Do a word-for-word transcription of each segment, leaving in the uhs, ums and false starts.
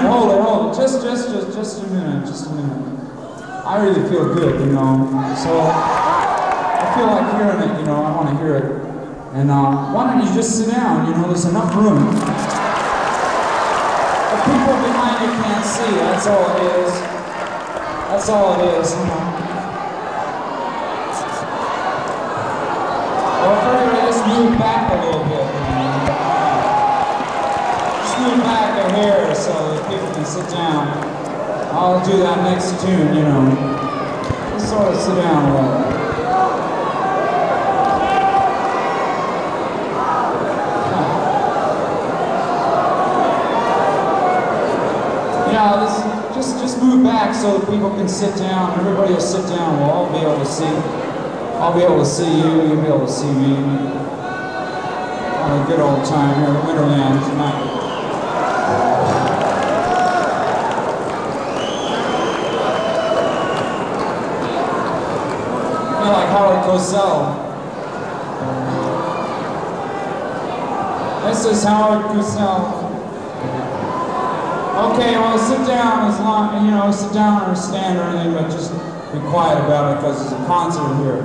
hold it, hold it. Just, just, just, just a minute, just a minute. I really feel good, you know. So I feel like hearing it, you know. I want to hear it. And uh, why don't you just sit down? You know, there's enough room. The people behind you can't see. That's all it is. That's all it is, you know. Or if everybody just move back a little bit, you know. Just move back a hair so that people can sit down. I'll do that next tune, you know. Just sort of sit down a little. Yeah, this, just, just move back so that people can sit down. Everybody will sit down. We'll all be able to see. I'll be able to see you. You'll be able to see me. Have a good old time here at Winterland tonight. Like Howard Cosell. This is Howard Cosell. Okay, well, sit down as long, you know, sit down or stand or anything, but just be quiet about it because there's a concert here.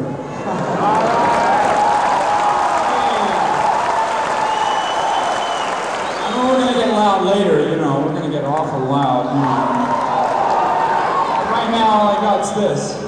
I know we're gonna get loud later, you know, we're gonna get awful loud. You know. Right now, all I got's this.